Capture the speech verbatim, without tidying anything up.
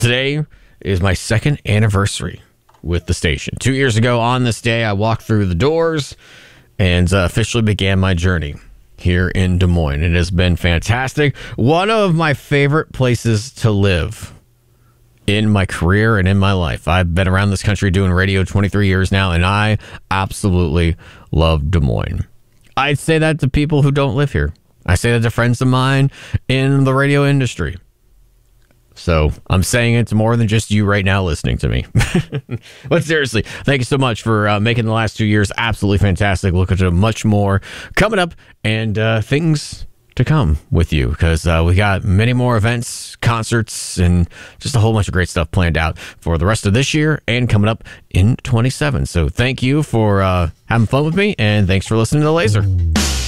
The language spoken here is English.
Today is my second anniversary with the station. Two years ago on this day, I walked through the doors and uh, officially began my journey here in Des Moines. It has been fantastic. One of my favorite places to live in my career and in my life. I've been around this country doing radio twenty-three years now, and I absolutely love Des Moines. I'd say that to people who don't live here. I say that to friends of mine in the radio industry. So I'm saying it to more than just you right now listening to me. But seriously, thank you so much for uh, making the last two years absolutely fantastic. Looking to much more coming up and uh, things to come with you, because uh, we got many more events, concerts, and just a whole bunch of great stuff planned out for the rest of this year and coming up in twenty-seven. So thank you for uh, having fun with me, and thanks for listening to The Laser.